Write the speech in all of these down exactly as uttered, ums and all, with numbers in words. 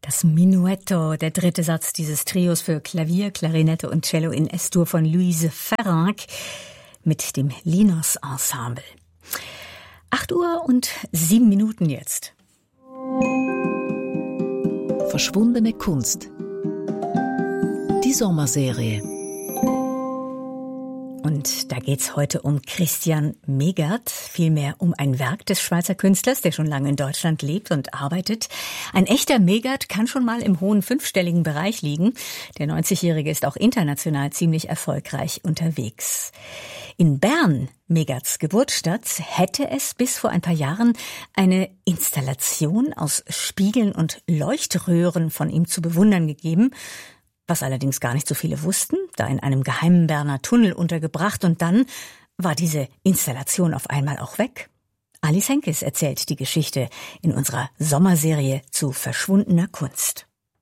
Das Minuetto, der dritte Satz dieses Trios für Klavier, Klarinette und Cello in S-Dur von Louise Ferranc mit dem Linos Ensemble. Acht Uhr und sieben Minuten jetzt. Verschwundene Kunst. Die Sommerserie. Und da geht's heute um Christian Megert, vielmehr um ein Werk des Schweizer Künstlers, der schon lange in Deutschland lebt und arbeitet. Ein echter Megert kann schon mal im hohen fünfstelligen Bereich liegen. Der neunzigjährige ist auch international ziemlich erfolgreich unterwegs. In Bern, Megerts Geburtsstadt, hätte es bis vor ein paar Jahren eine Installation aus Spiegeln und Leuchtröhren von ihm zu bewundern gegeben, was allerdings gar nicht so viele wussten, da in einem geheimen Berner Tunnel untergebracht, und dann war diese Installation auf einmal auch weg. Alice Henkes erzählt die Geschichte in unserer Sommerserie zu verschwundener Kunst.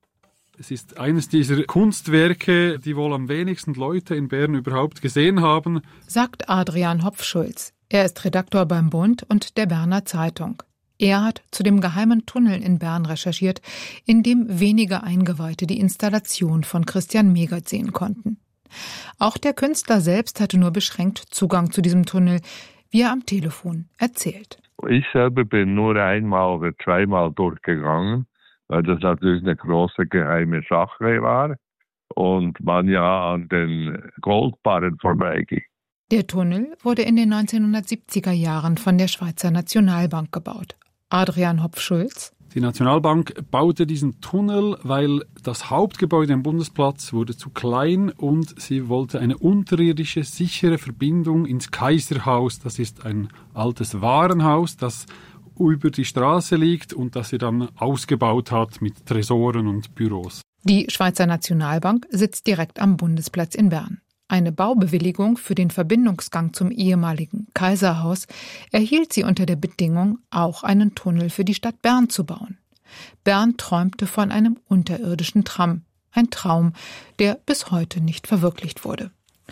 Es ist eines dieser Kunstwerke, die wohl am wenigsten Leute in Bern überhaupt gesehen haben, sagt Adrian Hopf-Schulz. Er ist Redaktor beim Bund und der Berner Zeitung. Er hat zu dem geheimen Tunnel in Bern recherchiert, in dem wenige Eingeweihte die Installation von Christian Megert sehen konnten. Auch der Künstler selbst hatte nur beschränkt Zugang zu diesem Tunnel, wie er am Telefon erzählt. Ich selber bin nur einmal oder zweimal durchgegangen, weil das natürlich eine große geheime Sache war und man ja an den Goldbarren vorbeiging. Der Tunnel wurde in den neunzehnhundertsiebziger Jahren von der Schweizer Nationalbank gebaut. Adrian Hopf-Schulz. Die Nationalbank baute diesen Tunnel, weil das Hauptgebäude am Bundesplatz wurde zu klein und sie wollte eine unterirdische, sichere Verbindung ins Kaiserhaus. Das ist ein altes Warenhaus, das über die Straße liegt und das sie dann ausgebaut hat mit Tresoren und Büros. Die Schweizer Nationalbank sitzt direkt am Bundesplatz in Bern. Eine Baubewilligung für den Verbindungsgang zum ehemaligen Kaiserhaus erhielt sie unter der Bedingung, auch einen Tunnel für die Stadt Bern zu bauen. Bern träumte von einem unterirdischen Tram, ein Traum, der bis heute nicht verwirklicht wurde.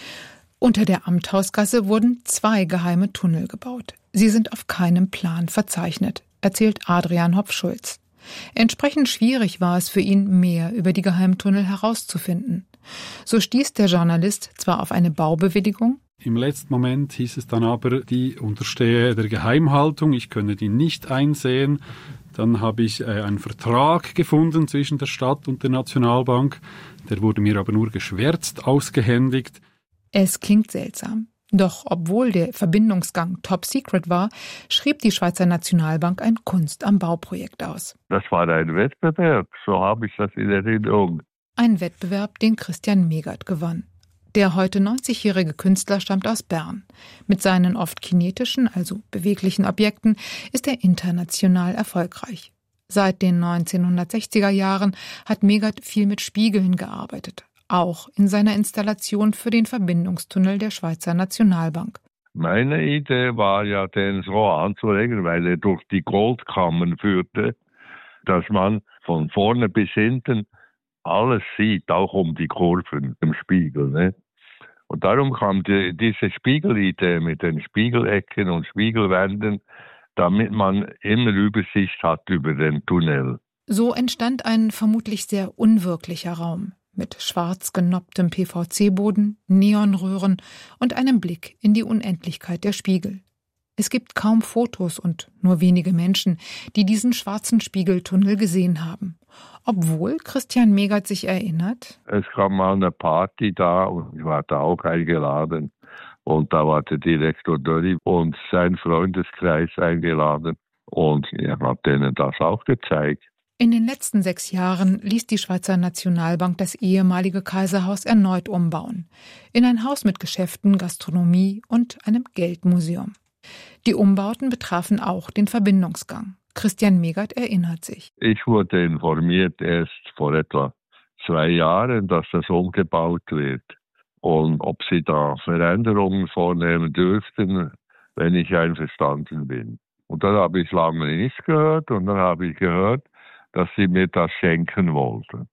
Unter der Amthausgasse wurden zwei geheime Tunnel gebaut. Sie sind auf keinem Plan verzeichnet, erzählt Adrian Hopf-Schulz. Entsprechend schwierig war es für ihn, mehr über die Geheimtunnel herauszufinden. So stieß der Journalist zwar auf eine Baubewilligung. Im letzten Moment hieß es dann aber, die unterstehe der Geheimhaltung, ich könne die nicht einsehen. Dann habe ich äh, einen Vertrag gefunden zwischen der Stadt und der Nationalbank. Der wurde mir aber nur geschwärzt ausgehändigt. Es klingt seltsam. Doch obwohl der Verbindungsgang top secret war, schrieb die Schweizer Nationalbank ein Kunst am Bauprojekt aus. Das war ein Wettbewerb, so habe ich das in Erinnerung. Ein Wettbewerb, den Christian Megert gewann. Der heute neunzigjährige Künstler stammt aus Bern. Mit seinen oft kinetischen, also beweglichen Objekten ist er international erfolgreich. Seit den neunzehnhundertsechziger Jahren hat Megert viel mit Spiegeln gearbeitet, auch in seiner Installation für den Verbindungstunnel der Schweizer Nationalbank. Meine Idee war ja, den so anzulegen, weil er durch die Goldkammern führte, dass man von vorne bis hinten alles sieht, auch um die Kurven im Spiegel. Ne? Und darum kam die, diese Spiegelidee mit den Spiegelecken und Spiegelwänden, damit man immer Übersicht hat über den Tunnel. So entstand ein vermutlich sehr unwirklicher Raum mit schwarz genopptem P V C-Boden, Neonröhren und einem Blick in die Unendlichkeit der Spiegel. Es gibt kaum Fotos und nur wenige Menschen, die diesen schwarzen Spiegeltunnel gesehen haben. Obwohl Christian Megert sich erinnert: Es gab mal eine Party da und ich war da auch eingeladen. Und da war der Direktor Dörri und sein Freundeskreis eingeladen. Und er hat denen das auch gezeigt. In den letzten sechs Jahren ließ die Schweizer Nationalbank das ehemalige Kaiserhaus erneut umbauen. In ein Haus mit Geschäften, Gastronomie und einem Geldmuseum. Die Umbauten betrafen auch den Verbindungsgang. Christian Megert erinnert sich. Ich wurde informiert erst vor etwa zwei Jahren, dass das umgebaut wird. Und ob sie da Veränderungen vornehmen dürften, wenn ich einverstanden bin. Und dann habe ich lange nichts gehört und dann habe ich gehört, dass sie mir das schenken wollten.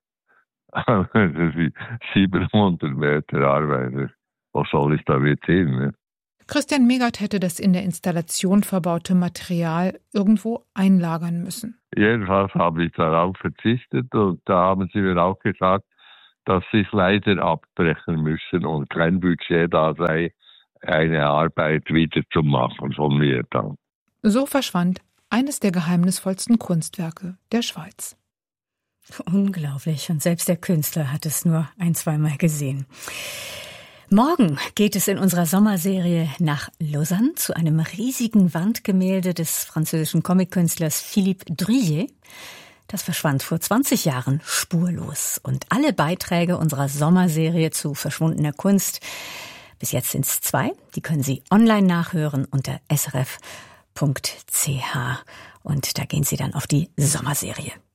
siebenhundert Meter Arbeiter. Was soll ich damit hin? Ne? Christian Megert hätte das in der Installation verbaute Material irgendwo einlagern müssen. Jedenfalls habe ich darauf verzichtet und da haben sie mir auch gesagt, dass sie es leider abbrechen müssen und kein Budget da sei, eine Arbeit wieder zu machen von mir dann. So verschwand eines der geheimnisvollsten Kunstwerke der Schweiz. Unglaublich. Und selbst der Künstler hat es nur ein-, zweimal gesehen. Morgen geht es in unserer Sommerserie nach Lausanne zu einem riesigen Wandgemälde des französischen Comic-Künstlers Philippe Druillet. Das verschwand vor zwanzig Jahren spurlos. Und alle Beiträge unserer Sommerserie zu verschwundener Kunst, bis jetzt sind es zwei, die können Sie online nachhören unter s r f punkt c h. Und da gehen Sie dann auf die Sommerserie.